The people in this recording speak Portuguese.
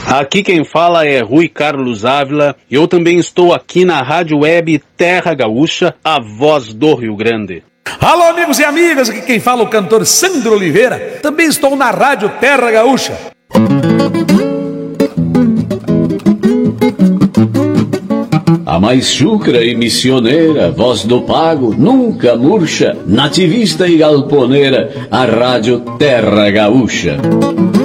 Aqui quem fala é Rui Carlos Ávila e eu também estou aqui na Rádio Web Terra Gaúcha, a voz do Rio Grande. Alô, amigos e amigas, aqui quem fala é o cantor Sandro Oliveira. Também estou na Rádio Terra Gaúcha. A mais chucra e missioneira, voz do pago, nunca murcha, nativista e galponeira, a Rádio Terra Gaúcha.